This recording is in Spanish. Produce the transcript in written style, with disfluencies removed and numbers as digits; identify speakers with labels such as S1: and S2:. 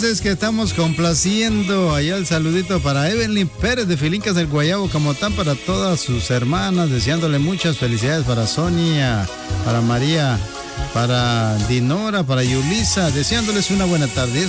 S1: Es que estamos complaciendo allá el saludito para Evelyn Pérez de Filincas del Guayabo, Camotán, para todas sus hermanas, deseándole muchas felicidades para Sonia, para María, para Dinora, para Yulisa, deseándoles una buena tarde.